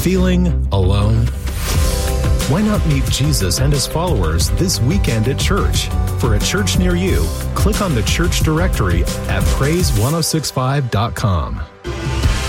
Feeling alone? Why not meet Jesus and his followers this weekend at church? For a church near you, click on the church directory at praise1065.com.